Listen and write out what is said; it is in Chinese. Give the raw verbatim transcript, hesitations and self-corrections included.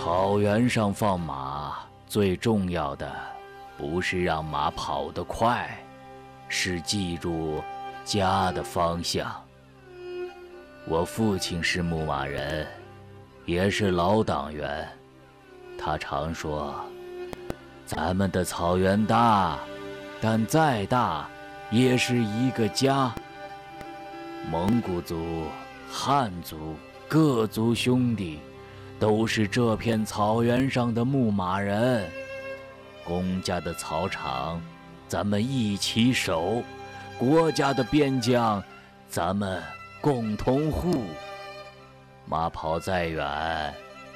草原上放马，最重要的不是让马跑得快，是记住家的方向。我父亲是牧马人，也是老党员，他常说，咱们的草原大，但再大也是一个家。蒙古族、汉族各族兄弟都是这片草原上的牧马人，公家的草场咱们一起守，国家的边疆咱们共同护。马跑再远